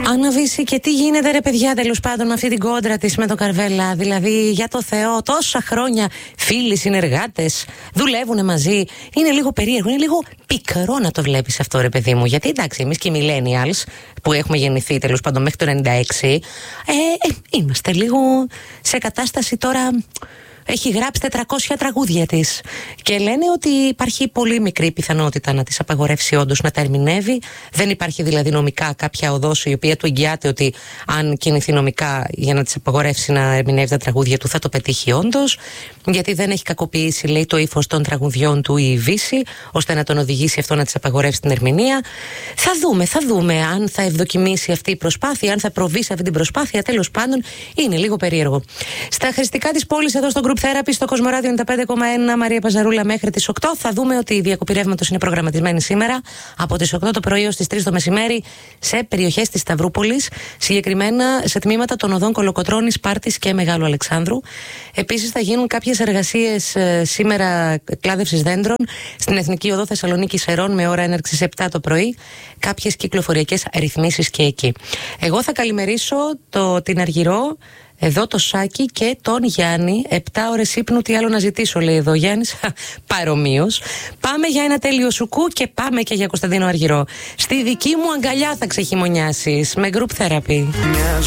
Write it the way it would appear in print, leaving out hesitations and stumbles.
Άννα Βύση, και τι γίνεται ρε παιδιά, τέλος πάντων, με αυτή την κόντρα της με το Καρβέλα? Δηλαδή, για το Θεό, τόσα χρόνια φίλοι, συνεργάτες, δουλεύουν μαζί. Είναι λίγο περίεργο, είναι λίγο πικρό να το βλέπεις αυτό, ρε παιδί μου. Γιατί εντάξει, εμείς και οι millennials που έχουμε γεννηθεί τέλος πάντων μέχρι το 96, είμαστε λίγο σε κατάσταση τώρα. Έχει γράψει 400 τραγούδια της και λένε ότι υπάρχει πολύ μικρή πιθανότητα να της απαγορεύσει όντως να τα ερμηνεύει. Δεν υπάρχει δηλαδή νομικά κάποια οδός η οποία του εγγυάται ότι αν κινηθεί νομικά για να της απαγορεύσει να ερμηνεύει τα τραγούδια του θα το πετύχει όντως, γιατί δεν έχει κακοποιήσει, λέει, το ύφος των τραγουδιών του η Βύση ώστε να τον οδηγήσει αυτό να της απαγορεύσει την ερμηνεία. Θα δούμε αν θα ευδοκιμήσει αυτή η προσπάθεια, αν θα προβεί σε αυτή την προσπάθεια. Τέλος πάντων, είναι λίγο περίεργο. Στα χρηστικά της πόλης, εδώ στο Group Therapy, στο Κοσμοράδιο 95,1, Μαρία Παζαρούλα μέχρι τις 8. Θα δούμε ότι η διακοπή ρεύματος είναι προγραμματισμένη σήμερα από τις 8 το πρωί ως τις 3 το μεσημέρι σε περιοχές της Σταυρούπολης, συγκεκριμένα σε τμήματα των οδών Κολοκοτρώνης, Πάρτης και Μεγάλου Αλεξάνδρου. Επίσης θα γίνουν κάποιες εργασίες σήμερα κλάδευσης δέντρων στην Εθνική Οδό Θεσσαλονίκη Σερών με ώρα έναρξης 7 το πρωί. Κάποιες κυκλοφοριακές ρυθμίσεις και εκεί. Εγώ θα καλημερίσω την Αργυρό, εδώ το Σάκη και τον Γιάννη. 7 ώρες ύπνου, τι άλλο να ζητήσω, λέει εδώ ο Γιάννης. Παρομοίως. Πάμε για ένα τέλειο σουκού και πάμε και για Κωνσταντίνο Αργυρό. Στη δική μου αγκαλιά θα ξεχειμονιάσεις με Group Therapy. Μια